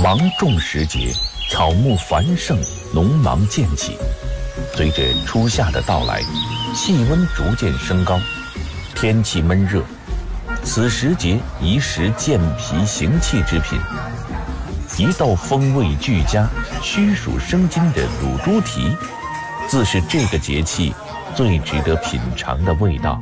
芒种时节，草木繁盛，农忙渐起。随着初夏的到来，气温逐渐升高，天气闷热。此时节宜食健脾行气之品。一道风味俱佳、祛暑生津的卤猪蹄，自是这个节气最值得品尝的味道。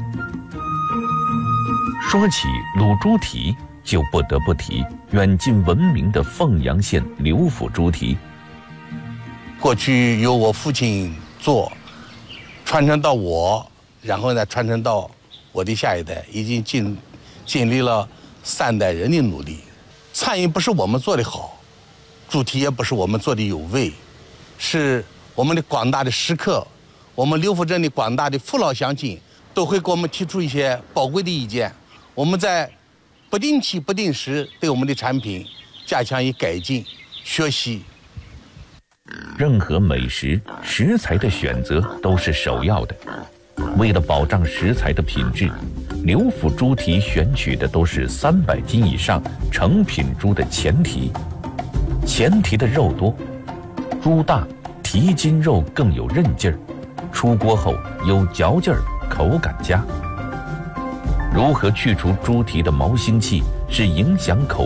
说起卤猪蹄，就不得不提远近闻名的凤阳县刘府猪蹄。 过去由我父亲做，传承到我，然后呢传承到我的下一代，已经经历了3代人的努力。餐饮不是我们做的好，猪蹄也不是我们做的有味，是我们的广大的食客，我们刘府镇的广大的父老乡亲都会给我们提出一些宝贵的意见。我们在不定期、不定时对我们的产品加强以改进、学习。 任何美食食材的选择都是首要的，为了保障食材的品质，刘府猪蹄选取的都是300斤以上成品猪的前蹄。前蹄的肉多，猪大，蹄筋肉更有韧劲儿，出锅后有嚼劲儿，口感佳。如何去除猪蹄的毛腥气，是影响口